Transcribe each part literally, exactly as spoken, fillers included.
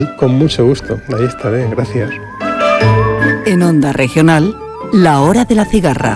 Con mucho gusto, ahí estaré, gracias. En Onda Regional, la hora de la cigarra.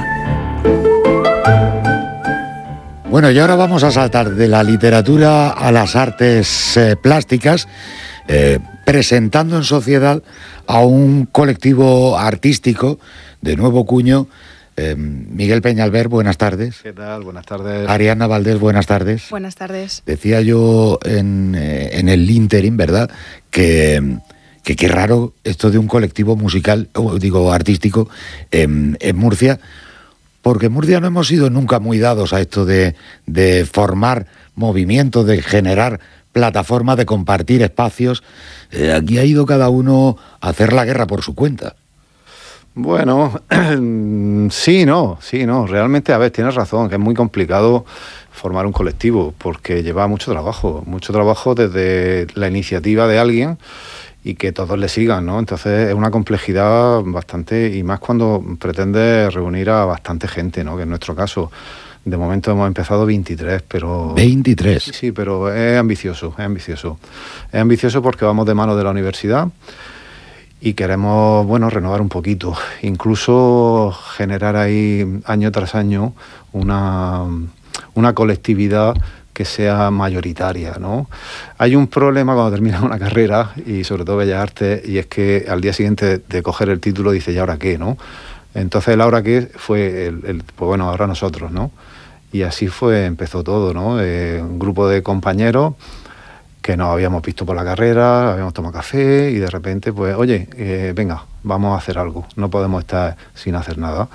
Bueno, y ahora vamos a saltar de la literatura a las artes eh, plásticas, eh, presentando en sociedad a un colectivo artístico de nuevo cuño. Eh, Miguel Peñalver, buenas tardes. ¿Qué tal? Buenas tardes. Ariana Valdés, buenas tardes. Buenas tardes. Decía yo en, eh, en el ínterin, ¿verdad?, que que qué raro esto de un colectivo musical, o digo artístico, en, en Murcia, porque en Murcia no hemos sido nunca muy dados a esto de, de formar movimientos, de generar plataformas, de compartir espacios. Eh, aquí ha ido cada uno a hacer la guerra por su cuenta. Bueno, sí, no, sí, no. Realmente, a ver, tienes razón, que es muy complicado formar un colectivo, porque lleva mucho trabajo, mucho trabajo desde la iniciativa de alguien y que todos le sigan, ¿no? Entonces es una complejidad bastante, y más cuando pretende reunir a bastante gente, ¿no? Que en nuestro caso, de momento hemos empezado veintitrés, pero... veintitrés. Sí, sí, pero es ambicioso, es ambicioso. Es ambicioso porque vamos de mano de la universidad y queremos, bueno, renovar un poquito, incluso generar ahí año tras año una, una colectividad que sea mayoritaria, ¿no? Hay un problema cuando terminas una carrera, y sobre todo Bellas Artes, y es que al día siguiente de coger el título dices, ¿y ahora qué, no? Entonces el ahora qué fue, el, el, pues bueno, ahora nosotros, ¿no? Y así fue, empezó todo, ¿no? Eh, un grupo de compañeros que nos habíamos visto por la carrera, habíamos tomado café y de repente, pues, oye, eh, venga, vamos a hacer algo, no podemos estar sin hacer nada.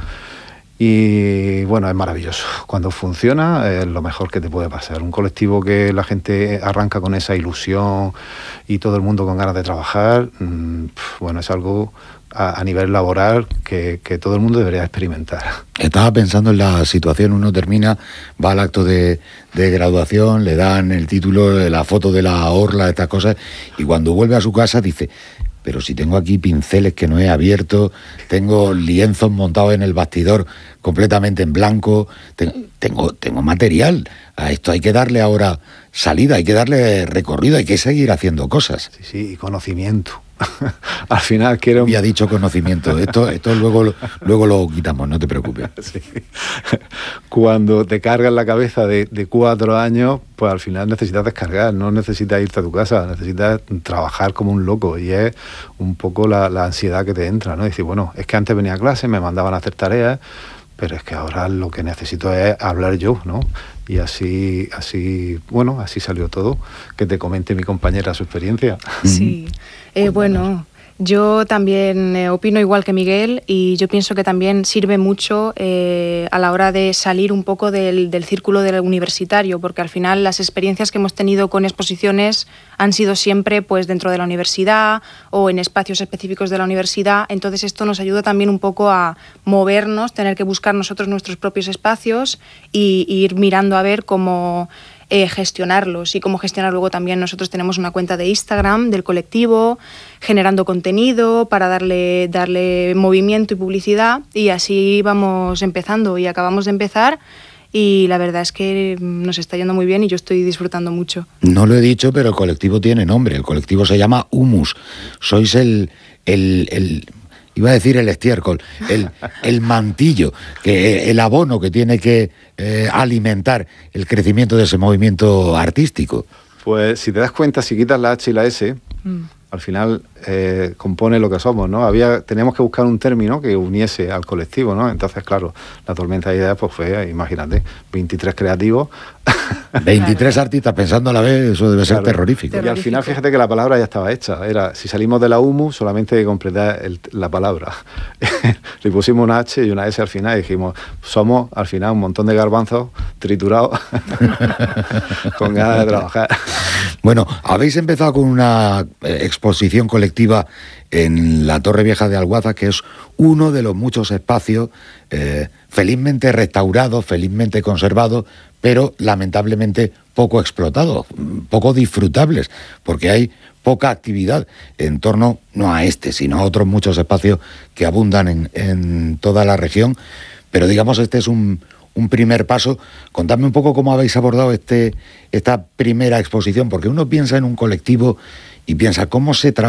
Y bueno, es maravilloso. Cuando funciona es lo mejor que te puede pasar. Un colectivo que la gente arranca con esa ilusión y todo el mundo con ganas de trabajar, mmm, bueno, es algo a, a nivel laboral que, que todo el mundo debería experimentar. Estaba pensando en la situación, uno termina, va al acto de, de graduación, le dan el título, la foto de la orla, estas cosas, y cuando vuelve a su casa dice... pero si tengo aquí pinceles que no he abierto, tengo lienzos montados en el bastidor completamente en blanco, tengo, tengo material, a esto hay que darle ahora salida, hay que darle recorrido, hay que seguir haciendo cosas. Sí, sí, y conocimiento. Al final quiero... Ya dicho conocimiento, esto, esto luego, luego lo quitamos, no te preocupes. Sí. Cuando te cargas la cabeza de, de cuatro años, pues al final necesitas descargar, no necesitas irte a tu casa, necesitas trabajar como un loco, y es un poco la, la ansiedad que te entra, ¿no? Decir, bueno, es que antes venía a clase, me mandaban a hacer tareas, pero es que ahora lo que necesito es hablar yo, ¿no? Y así, así, bueno, así salió todo. Que te comente mi compañera su experiencia. Sí, eh, bueno, yo también eh, opino igual que Miguel, y yo pienso que también sirve mucho eh, a la hora de salir un poco del, del círculo del universitario, porque al final las experiencias que hemos tenido con exposiciones han sido siempre pues dentro de la universidad o en espacios específicos de la universidad. Entonces esto nos ayuda también un poco a movernos, tener que buscar nosotros nuestros propios espacios y, y ir mirando a ver cómo eh, gestionarlos y cómo gestionar luego también. Nosotros tenemos una cuenta de Instagram del colectivo, generando contenido para darle, darle movimiento y publicidad, y así vamos empezando y acabamos de empezar. Y la verdad es que nos está yendo muy bien y yo estoy disfrutando mucho. No lo he dicho, pero el colectivo tiene nombre. El colectivo se llama Humus. Sois el... el, el iba a decir el estiércol, el, el mantillo, que el abono que tiene que eh, alimentar el crecimiento de ese movimiento artístico. Pues si te das cuenta, si quitas la H y la S... Mm. Al final eh, compone lo que somos, ¿no? Había, teníamos que buscar un término que uniese al colectivo, ¿no? Entonces, claro, la tormenta de ideas pues fue, imagínate, veintitrés creativos. veintitrés artistas pensando a la vez, eso debe ser claro, terrorífico. Y al final, fíjate que la palabra ya estaba hecha. Era, si salimos de la Humus, solamente hay que completar el, la palabra. Le pusimos una H y una S al final y dijimos, somos al final un montón de garbanzos triturados con ganas de trabajar. Bueno, habéis empezado con una eh, exposición colectiva en la Torre Vieja de Alguaza, que es uno de los muchos espacios eh, felizmente restaurados, felizmente conservados, pero lamentablemente poco explotados, poco disfrutables, porque hay poca actividad en torno, no a este, sino a otros muchos espacios que abundan en, en toda la región. Pero digamos, este es un, un primer paso. Contadme un poco cómo habéis abordado este, esta primera exposición, porque uno piensa en un colectivo y piensa cómo se trabaja